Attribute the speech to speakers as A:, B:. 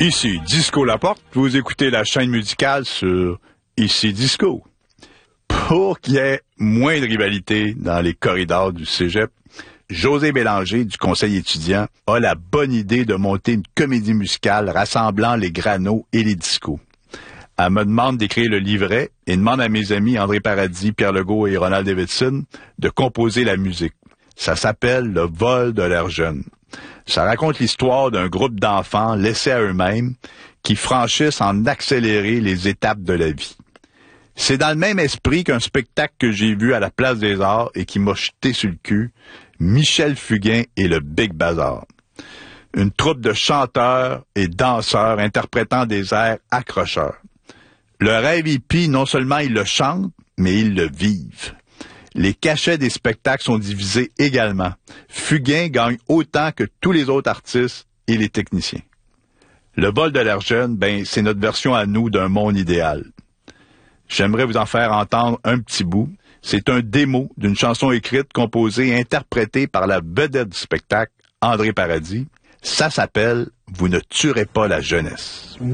A: Ici Disco Laporte, vous écoutez la chaîne musicale sur Ici Disco. Pour qu'il y ait moins de rivalité dans les corridors du cégep, José Bélanger du conseil étudiant a la bonne idée de monter une comédie musicale rassemblant les granos et les discos. Elle me demande d'écrire le livret et demande à mes amis André Paradis, Pierre Legault et Ronald Davidson de composer la musique. Ça s'appelle Le vol de l'air jeune. Ça raconte l'histoire d'un groupe d'enfants laissés à eux-mêmes qui franchissent en accéléré les étapes de la vie. C'est dans le même esprit qu'un spectacle que j'ai vu à la Place des Arts et qui m'a jeté sur le cul, Michel Fugain et le Big Bazar. Une troupe de chanteurs et danseurs interprétant des airs accrocheurs. Le rêve hippie, non seulement ils le chantent, mais ils le vivent. Les cachets des spectacles sont divisés également. Fugain gagne autant que tous les autres artistes et les techniciens. Le vol de l'air jeune, c'est notre version à nous d'un monde idéal. J'aimerais vous en faire entendre un petit bout. C'est un démo d'une chanson écrite, composée et interprétée par la vedette du spectacle, André Paradis. Ça s'appelle « Vous ne tuerez pas la jeunesse ».